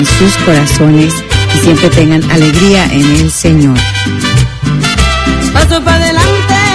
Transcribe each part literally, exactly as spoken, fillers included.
en sus corazones y siempre tengan alegría en el Señor. Paso para adelante.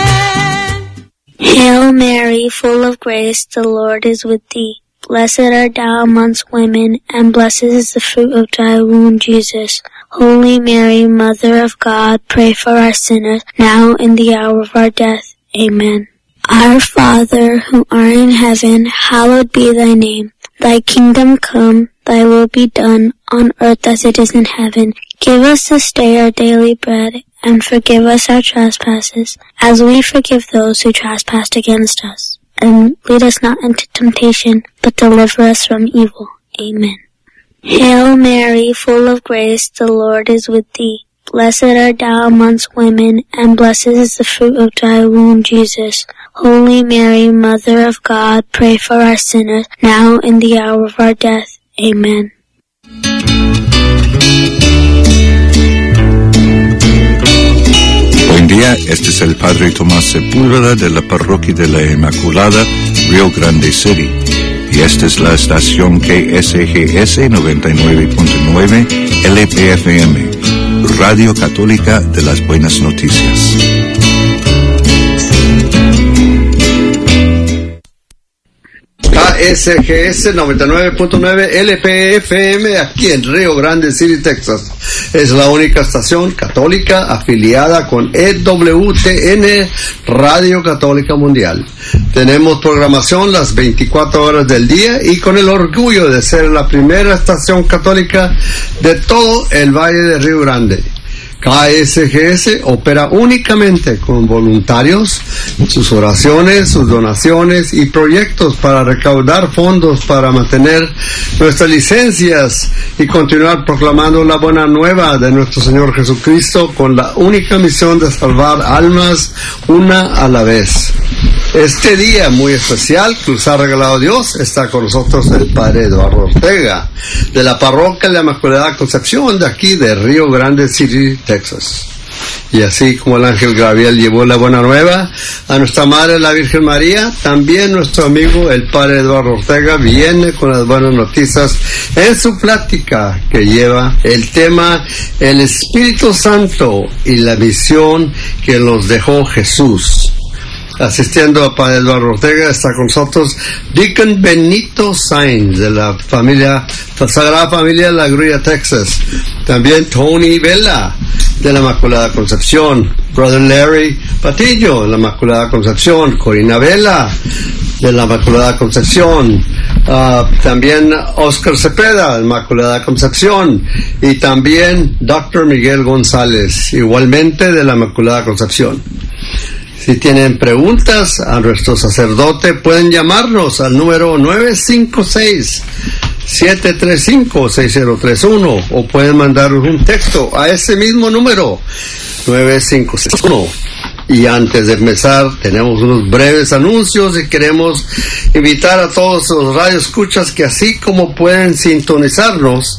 Hail Mary, full of grace, the Lord is with thee. Blessed art thou amongst women, and blessed is the fruit of thy womb, Jesus. Holy Mary, Mother of God, pray for us sinners, now and the hour of our death. Amen. Our Father, who art in heaven, hallowed be thy name. Thy kingdom come, thy will be done, on earth as it is in heaven. Give us this day our daily bread, and forgive us our trespasses, as we forgive those who trespass against us. And lead us not into temptation, but deliver us from evil. Amen. Hail Mary, full of grace, the Lord is with thee. Blessed art thou amongst women, and blessed is the fruit of thy womb, Jesus. Holy Mary, Mother of God, pray for us sinners, now and the hour of our death. Amen. Buen día, este es el Padre Tomás Sepúlveda de la Parroquia de la Inmaculada, Rio Grande City. Y esta es la estación K S G S noventa y nueve punto nueve L P F M, Radio Católica de las Buenas Noticias. K S G S noventa y nueve punto nueve L P F M aquí en Rio Grande City, Texas. Es la única estación católica afiliada con E W T N, Radio Católica Mundial. Tenemos programación las veinticuatro horas del día y con el orgullo de ser la primera estación católica de todo el Valle de Rio Grande. K S G S opera únicamente con voluntarios, sus oraciones, sus donaciones y proyectos para recaudar fondos para mantener nuestras licencias y continuar proclamando la buena nueva de nuestro Señor Jesucristo con la única misión de salvar almas una a la vez. Este día muy especial que nos ha regalado Dios, está con nosotros el Padre Eduardo Ortega, de la Parroquia de la Inmaculada Concepción de aquí de Rio Grande City, Texas. Y así como el ángel Gabriel llevó la buena nueva a nuestra Madre la Virgen María, también nuestro amigo el Padre Eduardo Ortega viene con las buenas noticias en su plática que lleva el tema el Espíritu Santo y la misión que nos dejó Jesús. Asistiendo a Padre Eduardo Ortega está con nosotros Deacon Benito Sainz de la familia, la Sagrada Familia de la Grulla, Texas. También Tony Vela de la Inmaculada Concepción, Brother Larry Patillo de la Inmaculada Concepción, Corina Vela de la Inmaculada Concepción, uh, también Oscar Cepeda de la Inmaculada Concepción y también doctor Miguel González, igualmente de la Inmaculada Concepción. Si tienen preguntas a nuestro sacerdote, pueden llamarnos al número nueve cinco seis, siete tres cinco, seis cero tres uno o pueden mandarnos un texto a ese mismo número, nueve cinco seis uno. Y antes de empezar, tenemos unos breves anuncios y queremos invitar a todos los radioescuchas que así como pueden sintonizarnos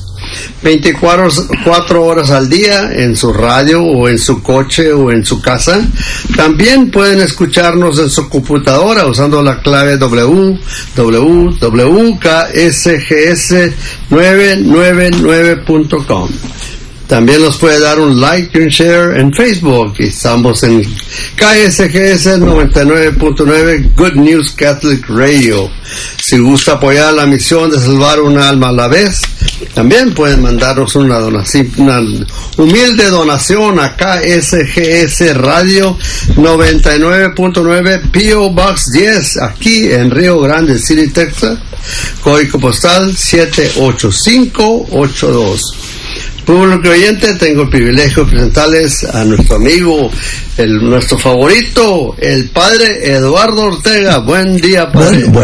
veinticuatro horas al día en su radio o en su coche o en su casa, también pueden escucharnos en su computadora usando la clave doble u doble u doble u punto k s g s nueve nueve nueve punto com. También nos puede dar un like y un share en Facebook. Estamos en K S G S noventa y nueve punto nueve Good News Catholic Radio. Si gusta apoyar la misión de salvar una alma a la vez, también pueden mandarnos una donación, una humilde donación a K S G S Radio noventa y nueve punto nueve P O Box diez, aquí en Rio Grande City, Texas, código postal siete ocho cinco ocho dos. Público oyente, tengo el privilegio de presentarles a nuestro amigo, el, nuestro favorito, el Padre Eduardo Ortega. Buen día, Padre. Buen,